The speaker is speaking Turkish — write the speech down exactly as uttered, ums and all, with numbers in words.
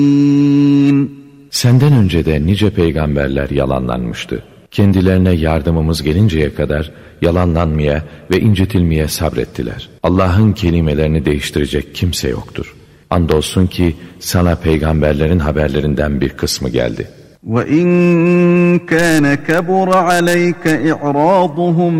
Senden önce de nice peygamberler yalanlanmıştı. Kendilerine yardımımız gelinceye kadar yalanlanmaya ve incitilmeye sabrettiler. Allah'ın kelimelerini değiştirecek kimse yoktur. Andolsun ki sana peygamberlerin haberlerinden bir kısmı geldi. وَاِنْ كَانَ كَبُرَ عَلَيْكَ اِعْرَاضُهُمْ